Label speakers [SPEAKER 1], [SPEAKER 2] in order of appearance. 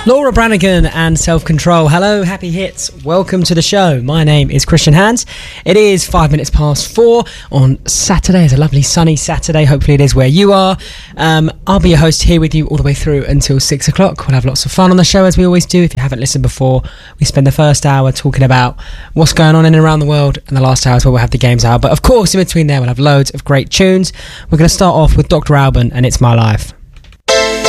[SPEAKER 1] Laura Branigan and Self-Control. Hello, happy hits. Welcome to the show. My name is Christian Hans. It is 5 minutes past 4 on Saturday. It's a lovely sunny Saturday. Hopefully it is where you are. I'll be your host here with you all the way through until 6 o'clock. We'll have lots of fun on the show as we always do. If you haven't listened before, we spend the first hour talking about what's going on in and around the world, and the last hour is where we'll have the games out. But of course, in between there, we'll have loads of great tunes. We're going to start off with Dr. Alban and It's My Life.